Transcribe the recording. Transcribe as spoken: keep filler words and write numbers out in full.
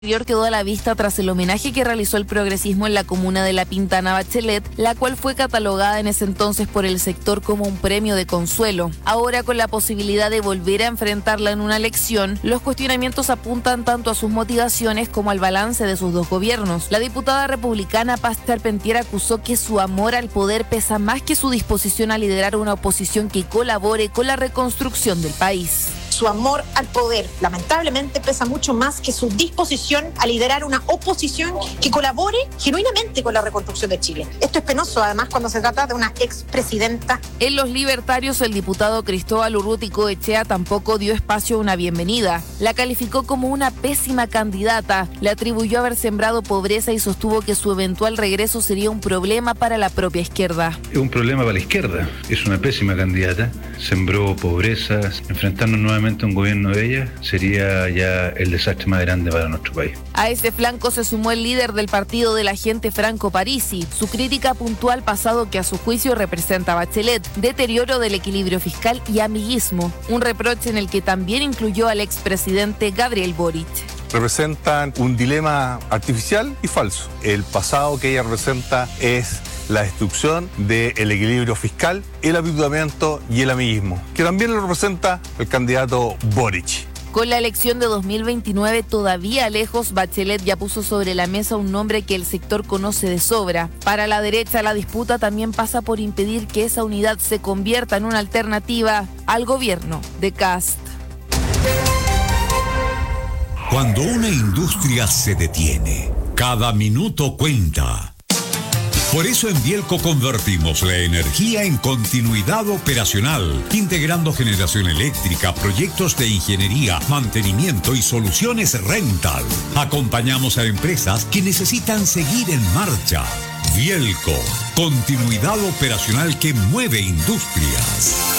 Quedó a la vista tras el homenaje que realizó el progresismo en la comuna de La Pintana a Bachelet, la cual fue catalogada en ese entonces por el sector como un premio de consuelo. Ahora, con la posibilidad de volver a enfrentarla en una elección, los cuestionamientos apuntan tanto a sus motivaciones como al balance de sus dos gobiernos. La diputada republicana Paz Charpentier acusó que su amor al poder pesa más que su disposición a liderar una oposición que colabore con la reconstrucción del país. Su amor al poder, lamentablemente, pesa mucho más que su disposición a liderar una oposición que colabore genuinamente con la reconstrucción de Chile. Esto es penoso, además, cuando se trata de una expresidenta. En Los Libertarios, el diputado Cristóbal Urruticoechea tampoco dio espacio a una bienvenida. La calificó como una pésima candidata, le atribuyó haber sembrado pobreza y sostuvo que su eventual regreso sería un problema para la propia izquierda. Es un problema para la izquierda, es una pésima candidata, sembró pobreza, enfrentarnos nuevamente un gobierno de ella sería ya el desastre más grande para nuestro país. A ese flanco se sumó el líder del partido de la gente, Franco Parisi. Su crítica apuntó al pasado que a su juicio representa a Bachelet, deterioro del equilibrio fiscal y amiguismo, un reproche en el que también incluyó al expresidente Gabriel Boric. Representan un dilema artificial y falso. El pasado que ella representa es la destrucción del equilibrio fiscal, el apitutamiento y el amiguismo, que también lo representa el candidato Boric. Con la elección de dos mil veintinueve todavía lejos, Bachelet ya puso sobre la mesa un nombre que el sector conoce de sobra. Para la derecha, la disputa también pasa por impedir que esa unidad se convierta en una alternativa al gobierno de Kast. Cuando una industria se detiene, cada minuto cuenta. Por eso en Bielco convertimos la energía en continuidad operacional, integrando generación eléctrica, proyectos de ingeniería, mantenimiento y soluciones rental. Acompañamos a empresas que necesitan seguir en marcha. Bielco, continuidad operacional que mueve industrias.